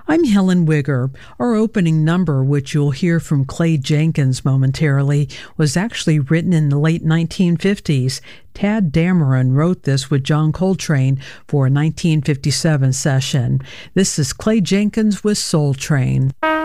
I'm Helen Wigger. Our opening number, which you'll hear from Clay Jenkins momentarily, was actually written in the late 1950s. Tad Dameron wrote this with John Coltrane for a 1957 session. This is Clay Jenkins with Soul Train.